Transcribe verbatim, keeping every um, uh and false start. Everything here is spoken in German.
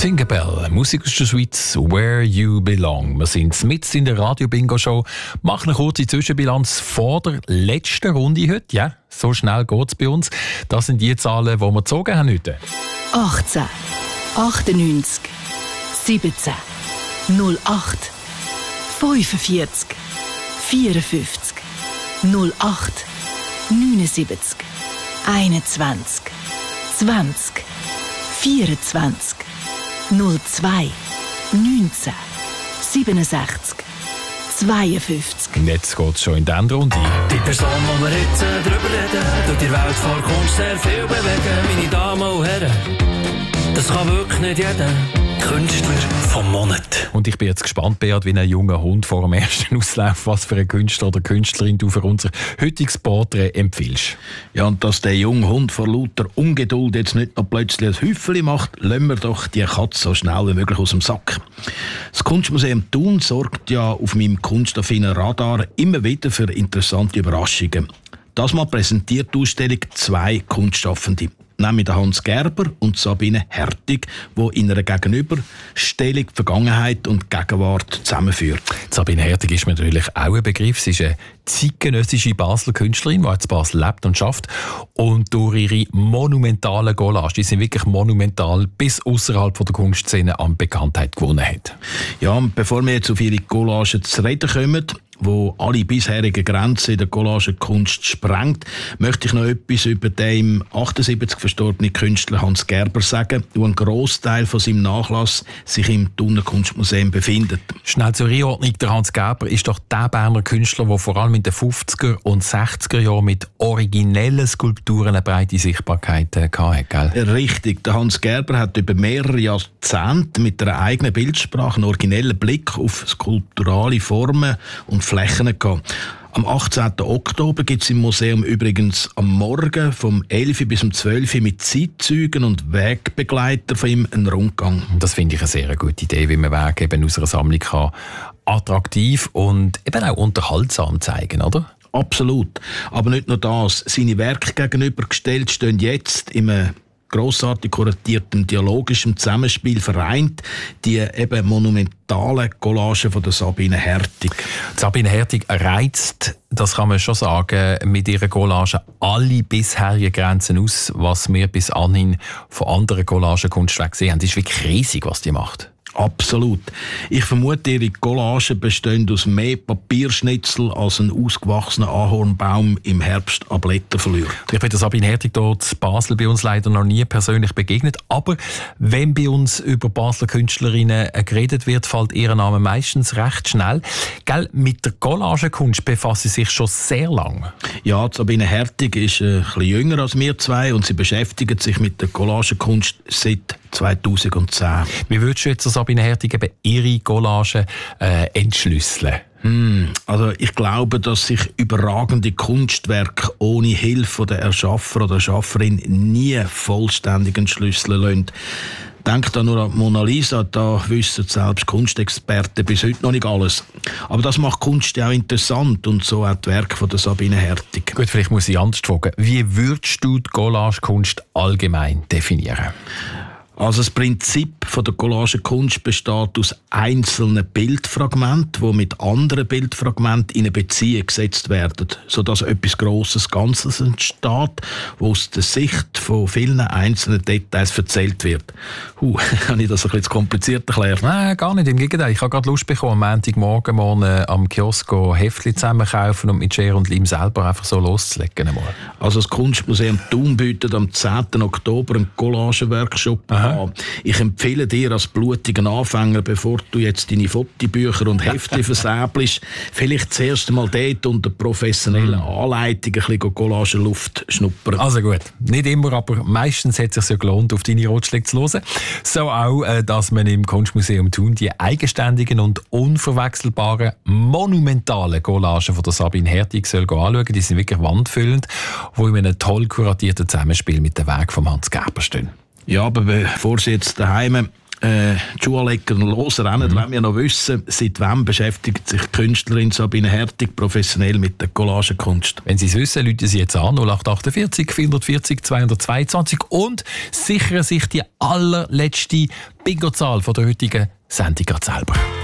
Tinkerbell, Musik aus der Schweiz, Where You Belong. Wir sind mitten in der Radio-Bingo-Show, machen eine kurze Zwischenbilanz vor der letzten Runde heute. Ja, so schnell geht es bei uns. Das sind die Zahlen, die wir gezogen haben heute. achtzehn, achtundneunzig, siebzehn, null acht, fünfundvierzig, vierundfünfzig, null acht, neunundsiebzig, einundzwanzig, zwanzig, vierundzwanzig, null zwei, neunzehn, siebenundsechzig, zweiundfünfzig. Und jetzt geht es schon in die Endrunde. Die Person, die wir jetzt äh, drüber reden, tut die Welt vor Kunst sehr viel bewegen. Meine Damen und Herren, das kann wirklich nicht jeder. Künstler vom Monat. Und ich bin jetzt gespannt, Beat, wie ein junger Hund vor dem ersten Auslauf, was für einen Künstler oder Künstlerin du für unser heutiges Porträt empfiehlst. Ja, und dass der junge Hund vor lauter Ungeduld jetzt nicht noch plötzlich ein Häufchen macht, lassen wir doch die Katze so schnell wie möglich aus dem Sack. Das Kunstmuseum Thun sorgt ja auf meinem kunstaffinen Radar immer wieder für interessante Überraschungen. Das Mal präsentiert die Ausstellung zwei Kunstschaffende. Nämlich Hans Gerber und Sabine Hertig, die in einer Gegenüberstellung Vergangenheit und Gegenwart zusammenführen. Sabine Hertig ist mir natürlich auch ein Begriff. Sie ist eine zeitgenössische Basler Künstlerin, die in Basel lebt und schafft. Und durch ihre monumentalen Collagen, die sind wirklich monumental, bis außerhalb der Kunstszene an Bekanntheit gewonnen hat. Ja, und bevor wir jetzt auf ihre Collagen zu reden kommen, wo alle bisherigen Grenzen in der Collagenkunst sprengt, möchte ich noch etwas über den im achtundsiebzig verstorbenen Künstler Hans Gerber sagen, der ein Grossteil von seinem Nachlass sich im Thuner Kunstmuseum befindet. Schnell zur Einordnung, der Hans Gerber ist doch der Berner Künstler, der vor allem in den fünfziger und sechziger Jahren mit originellen Skulpturen eine breite Sichtbarkeit äh, hatte. Richtig, der Hans Gerber hat über mehrere Jahrzehnte mit einer eigenen Bildsprache einen originellen Blick auf skulpturale Formen und Flächen gehabt. Am achtzehnten Oktober gibt es im Museum übrigens am Morgen vom elf bis um zwölf mit Zeitzeugen und Wegbegleiter von ihm einen Rundgang. Das finde ich eine sehr gute Idee, wie man Wege eben aus einer Sammlung kann attraktiv und eben auch unterhaltsam zeigen, oder? Absolut. Aber nicht nur das. Seine Werke gegenübergestellt stehen jetzt im grossartig kuratierten dialogischen Zusammenspiel vereint die eben monumentalen Collagen von der Sabine Hertig. Sabine Hertig reizt, das kann man schon sagen, mit ihren Collagen alle bisherigen Grenzen aus, was wir bis anhin von anderen Collagenkunstwerken gesehen haben. Das ist wirklich riesig, was die macht. Absolut. Ich vermute, ihre Collagen bestehen aus mehr Papierschnitzel als ein ausgewachsener Ahornbaum im Herbst an Blätter verliert. Ich bin der Sabine Hertig dort in Basel bei uns leider noch nie persönlich begegnet. Aber wenn bei uns über Basler Künstlerinnen geredet wird, fällt ihr Name meistens recht schnell. Gell, mit der Collagenkunst befasst sie sich schon sehr lange. Ja, Sabine Hertig ist ein bisschen jünger als wir zwei und sie beschäftigt sich mit der Collagenkunst seit zweitausendzehn. Wie würdest du jetzt Sabine Hertig eben ihre Collagen äh, entschlüsseln? Hm, also ich glaube, dass sich überragende Kunstwerke ohne Hilfe der Erschaffer oder Erschafferin nie vollständig entschlüsseln lassen. Denk da nur an die Mona Lisa, da wissen selbst Kunstexperten bis heute noch nicht alles. Aber das macht Kunst ja auch interessant und so auch die Werke von der Sabine Hertig. Gut, vielleicht muss ich anders fragen. Wie würdest du die Collagekunst allgemein definieren? Also das Prinzip von der Collagenkunst besteht aus einzelnen Bildfragmenten, die mit anderen Bildfragmenten in eine Beziehung gesetzt werden, sodass etwas Grosses Ganzes entsteht, wo aus der Sicht von vielen einzelnen Details erzählt wird. Huh, habe ich das ein bisschen zu kompliziert erklärt? Nein, gar nicht. Im Gegenteil. Ich habe gerade Lust bekommen, am Montagmorgen mal am Kiosk Heftchen zusammenkaufen und mit Schere und Leim selber einfach so loszulegen. Also das Kunstmuseum Thun bietet am zehnten Oktober einen Collagenworkshop an. Ich empfehle dir als blutigen Anfänger, bevor du jetzt deine Fotobücher und Heftchen versäbelst, vielleicht zuerst einmal dort unter professionellen Anleitung ein bisschen Collagenluft schnuppern. Also gut, nicht immer, aber meistens hat es sich ja gelohnt, auf deine Ratschläge zu hören. So auch, dass man im Kunstmuseum Thun die eigenständigen und unverwechselbaren, monumentalen Collagen von der Sabine Hertig soll anschauen. Die sind wirklich wandfüllend, die in einem toll kuratierten Zusammenspiel mit dem Weg von Hans Gerber stehen. Ja, aber bevor Sie jetzt daheim äh, die Schuhlecker losrennen, mhm. wollen wir noch wissen, seit wann beschäftigt sich die Künstlerin Sabine Hertig professionell mit der Collagenkunst? Wenn Sie es wissen, rufen Sie jetzt an null acht achtundvierzig vierhundertvierzig zweihundertzweiundzwanzig und sichern sich die allerletzte Bingo-Zahl von der heutigen Sendung selber.